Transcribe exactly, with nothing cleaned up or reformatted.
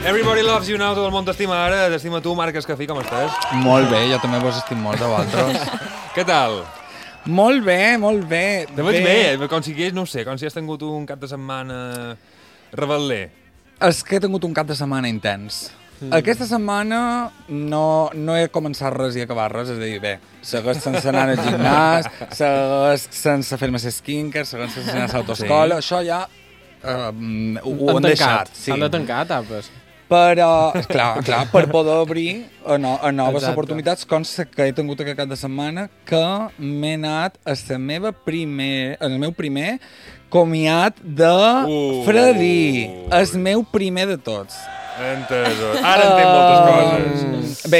Everybody loves you now, tot el món t'estima ara. T'estima tu, Marc Escafí, com estàs? Molt bé, jo també vos estim molt de vosaltres. Què tal? Molt bé, molt bé. Te veig bé, bé, com si hagués, no sé, com si has tingut un cap de setmana rebel·ler. És que he tingut un cap de setmana intens. Mm. Aquesta setmana no, no he començat res i acabat res, és a dir, bé, segueix sense anar al gimnàs, segueix sense fer-me ser skincare, segueix sense anar a l'autoscola, sí. Això ja uh, ho, ho han deixat. Sí. Han de tancar etapes. Però, clar, clar, per poder obrir a, no, a noves Exacte. Oportunitats, com que he tingut aquest cap de setmana, que m'he anat a la meva primer, el meu primer comiat de uh. Freddy. El meu primer de tots. Entesos. Ara entenc moltes coses. Bé,